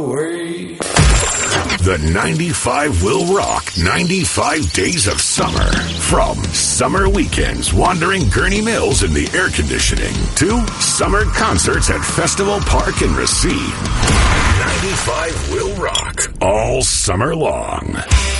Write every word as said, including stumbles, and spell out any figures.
The ninety-five will rock ninety-five days of summer. From summer weekends wandering Gurney Mills in the air conditioning to summer concerts at Festival Park in Racine. ninety-five will rock all summer long.